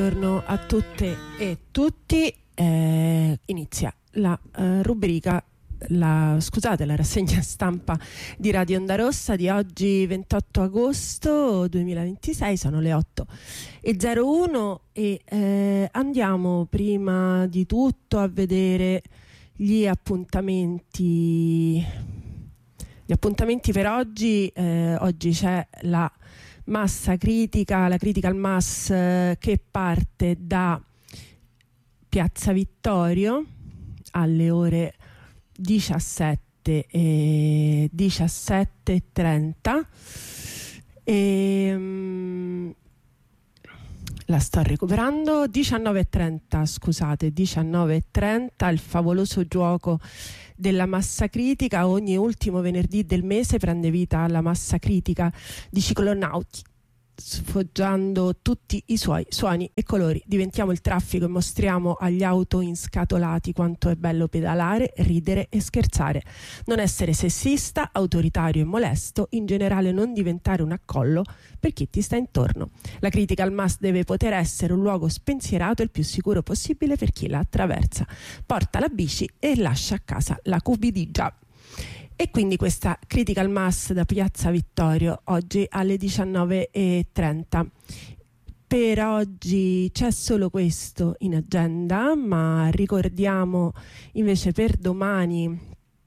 Buongiorno a tutte e tutti. Inizia la rubrica, la rassegna stampa di Radio Onda Rossa di oggi 28 agosto 2026, sono le 8:01 e andiamo prima di tutto a vedere gli appuntamenti per oggi. Oggi c'è la massa critica, la Critical Mass che parte da Piazza Vittorio alle ore 17:30 e la sto recuperando. 19:30 il favoloso gioco della massa critica. Ogni ultimo venerdì del mese prende vita la massa critica di Ciclonauti, sfoggiando tutti i suoi suoni e colori. Diventiamo il traffico e mostriamo agli auto inscatolati quanto è bello pedalare, ridere e scherzare, non essere sessista, autoritario e molesto, in generale non diventare un accollo per chi ti sta intorno. La Critical Mass deve poter essere un luogo spensierato e il più sicuro possibile per chi la attraversa. Porta la bici e lascia a casa la cupidigia. E quindi questa Critical Mass da Piazza Vittorio oggi alle 19:30. Per oggi c'è solo questo in agenda, ma ricordiamo invece per domani.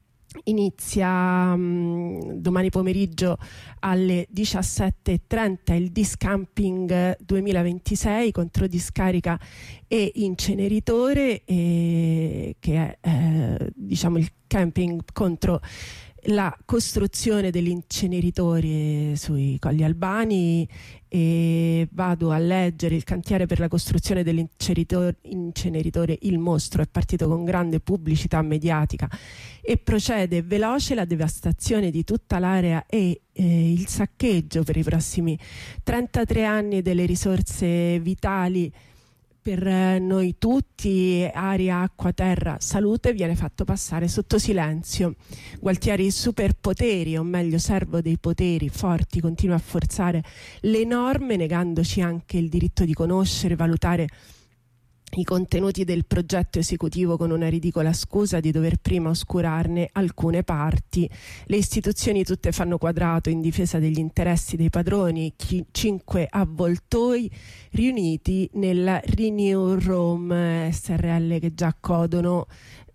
Inizia domani pomeriggio alle 17:30 il Discamping 2026, contro discarica e inceneritore, che è il camping contro la costruzione dell'inceneritore sui Colli Albani. E vado a leggere: il cantiere per la costruzione dell'inceneritore Il Mostro è partito con grande pubblicità mediatica e procede veloce la devastazione di tutta l'area e il saccheggio per i prossimi 33 anni delle risorse vitali per noi tutti, aria, acqua, terra, salute, viene fatto passare sotto silenzio. Gualtieri superpoteri, o meglio servo dei poteri forti, continua a forzare le norme, negandoci anche il diritto di conoscere, valutare i contenuti del progetto esecutivo con una ridicola scusa di dover prima oscurarne alcune parti. Le istituzioni tutte fanno quadrato in difesa degli interessi dei padroni, 5 avvoltoi riuniti nella Renew Rome SRL che già godono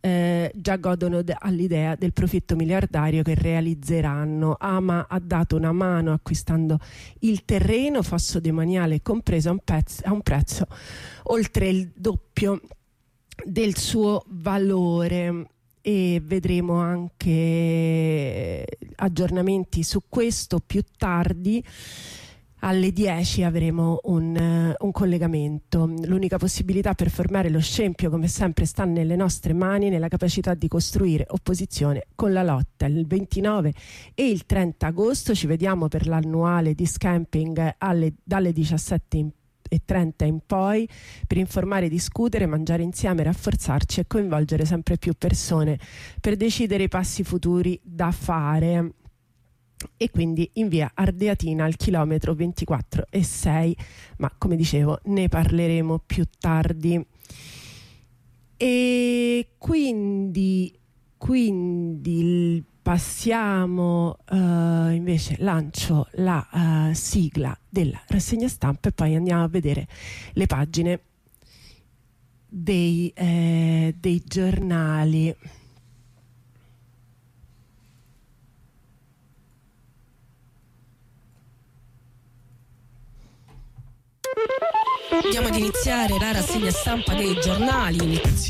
all'idea del profitto miliardario che realizzeranno. Ama ha dato una mano acquistando il terreno, fosso demaniale compreso, a un prezzo oltre il doppio del suo valore. E vedremo anche aggiornamenti su questo più tardi. Alle 10 avremo un collegamento. L'unica possibilità per fermare lo scempio, come sempre, sta nelle nostre mani, nella capacità di costruire opposizione con la lotta. Il 29 e il 30 agosto ci vediamo per l'annuale Discamping dalle 17:30 in poi, per informare, discutere, mangiare insieme, rafforzarci e coinvolgere sempre più persone per decidere i passi futuri da fare. E quindi in via Ardeatina al chilometro 24,6, ma come dicevo ne parleremo più tardi. E quindi passiamo, invece lancio la sigla della rassegna stampa e poi andiamo a vedere le pagine dei giornali. Andiamo ad iniziare la rassegna stampa dei giornali.